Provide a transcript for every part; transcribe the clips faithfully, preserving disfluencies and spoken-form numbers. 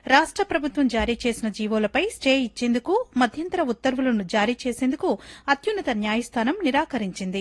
రాష్ట ప్రభుత్వం జారీ చేసిన జీవోలపై స్టే ఇచ్చేందుకు మధ్యంతర ఉత్తర్వులను జారీ చేసేందుకు అత్యున్నత న్యాయస్థానం నిరాకరించింది.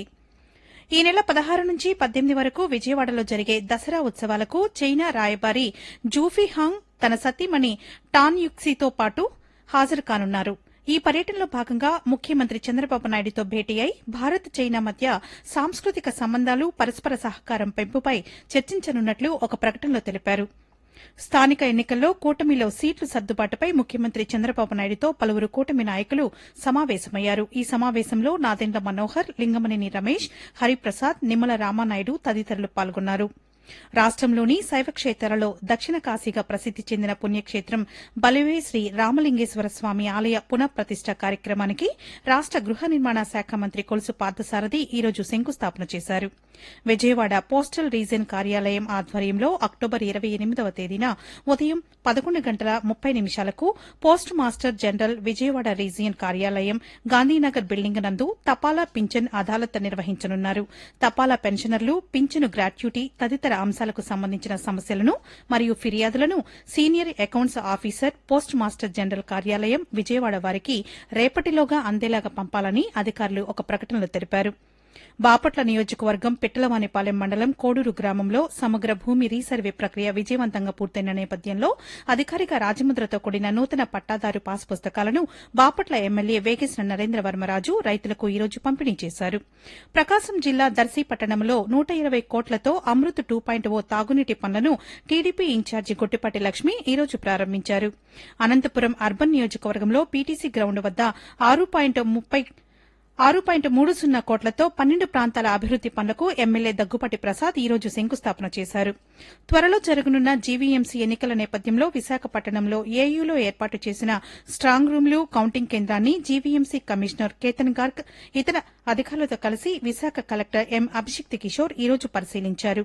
ఈ నెల పదహారు నుంచి పద్దెనిమిది వరకు విజయవాడలో జరిగే దసరా ఉత్సవాలకు చైనా రాయబారి జూఫీహాంగ్ తన సతీమణి టాన్ యుక్సీతో పాటు హాజరు కానున్నారు. ఈ పర్యటనలో భాగంగా ముఖ్యమంత్రి చంద్రబాబు నాయుడుతో భేటీ అయి భారత్ చైనా మధ్య సాంస్కృతిక సంబంధాలు, పరస్పర సహకారం పెంపుపై చర్చించనున్నట్లు ఒక ప్రకటనలో తెలిపారు. స్థానిక ఎన్నికల్లో కూటమిలో సీట్ల సర్దుబాటుపై ముఖ్యమంత్రి చంద్రబాబు నాయుడుతో పలువురు కూటమి నాయకులు సమావేశమయ్యారు. ఈ సమావేశంలో నాదెండ్ల మనోహర్, లింగమనేని రమేష్, హరిప్రసాద్, నిమ్మల రామానాయుడు తదితరులు పాల్గొన్నారు. రాష్టంలోని శైవక్షేత్రాలలో దక్షిణ కాశీగా ప్రసిద్ది చెందిన పుణ్యక్షేత్రం బలివే శ్రీ రామలింగేశ్వర స్వామి ఆలయ పునఃప్రతిష్ట కార్యక్రమానికి రాష్ట గృహ నిర్మాణ శాఖ మంత్రి కొలుసు పార్థసారథి ఈ రోజు శంకుస్థాపన చేశారు. విజయవాడ పోస్టల్ రీజియన్ కార్యాలయం ఆధ్వర్యంలో అక్టోబర్ ఇరవై ఎనిమిదవ తేదీన ఉదయం పదకొండు గంటల ముప్పై నిమిషాలకు post master general Vijayawada region కార్యాలయం గాంధీనగర్ బిల్డింగ్ నందు తపాలా పింఛన్ అదాలత్ నిర్వహించనున్నారు. తపాలా పెన్షనర్లు పింఛను గ్రాట్యుటీ తదితర అంశాలకు సంబంధించిన సమస్యలను మరియు ఫిర్యాదులను senior accounts officer post master general కార్యాలయం విజయవాడ వారికి రేపటిలోగా అందేలాగా పంపాలని అధికారులు ఒక ప్రకటనలో తెలిపారు. బాపట్ల నియోజకవర్గం పిట్టలవానిపాలెం మండలం కోడూరు గ్రామంలో సమగ్ర భూమి రీసర్వే ప్రక్రియ విజయవంతంగా పూర్తయిన నేపథ్యంలో అధికారిక రాజముద్రతో కూడిన నూతన పట్టాదారు పాస్ పుస్తకాలను బాపట్ల ఎమ్మెల్యే వేగేశ్న నరేంద్రవర్మరాజు రైతులకు ఈ రోజు పంపిణీ చేశారు. ప్రకాశం జిల్లా దర్శి పట్టణంలో నూట ఇరవై కోట్లతో అమృత్ టూ పాయింట్ ఓ తాగునీటి పనులను టీడీపీ ఇన్ఛార్జి గొట్టిపాటి లక్ష్మి ఈ రోజు ప్రారంభించారు. అనంతపురం అర్బన్ నియోజకవర్గంలో పీటీసీ గ్రౌండ్ వద్ద ఆరు పాయింట్ ముప్పై ఆరు పాయింట్ మూడు సున్నా కోట్లతో పన్నెండు ప్రాంతాల అభివృద్ది పనులకు ఎమ్మెల్యే దగ్గుపాటి ప్రసాద్ ఈ రోజు శంకుస్థాపన చేశారు. త్వరలో జరగనున్న జీవీఎంసీ ఎన్నికల నేపథ్యంలో విశాఖపట్నంలో ఏయూలో ఏర్పాటు చేసిన స్టాంగ్ రూమ్లు, కౌంటింగ్ కేంద్రాన్ని జీవీఎంసీ కమిషనర్ కేతన్ గార్గ్ ఇతర అధికారులతో కలిసి విశాఖ కలెక్టర్ ఎం అభిషిక్త్ కిషోర్ ఈ రోజు పరిశీలించారు.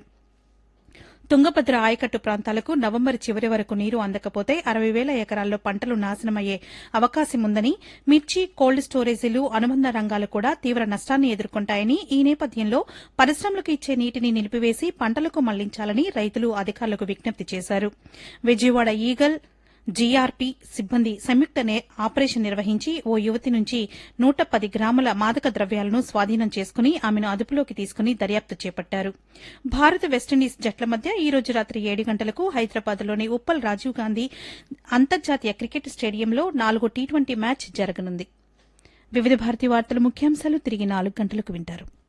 తుంగభద్ర ఆయకట్టు ప్రాంతాలకు నవంబర్ చివరి వరకు నీరు అందకపోతే అరవై వేల ఎకరాల్లో పంటలు నాశనమయ్యే అవకాశముందని, మిర్చి, కోల్డ్ స్టోరేజీలు, అనుబంధ రంగాలు కూడా తీవ్ర నష్టాన్ని ఎదుర్కొంటాయని, ఈ నేపథ్యంలో పరిశ్రమలకు ఇచ్చే నీటిని నిలిపివేసి పంటలకు మళ్లించాలని రైతులు అధికారులకు విజ్ఞప్తి చేశారు. విజయవాడ ఈగల్ జీఆర్పీ సిబ్బంది సంయుక్త ఆపరేషన్ నిర్వహించి ఓ యువతి నుంచి నూట పది గ్రాముల మాదక ద్రవ్యాలను స్వాధీనం చేసుకుని ఆమెను అదుపులోకి తీసుకుని దర్యాప్తు చేపట్టారు. భారత్ వెస్టిండీస్ జట్ల మధ్య ఈ రోజు రాత్రి ఏడు గంటలకు హైదరాబాద్లోని ఉప్పల్ రాజీవ్ గాంధీ అంతర్జాతీయ క్రికెట్ స్టేడియంలో నాలుగో టీ ట్వంటీ మ్యాచ్ జరగనుంది. వివిధ భారతీ వార్తల ముఖ్యాంశాలు తిరిగి నాలుగు గంటలకు వింటారు.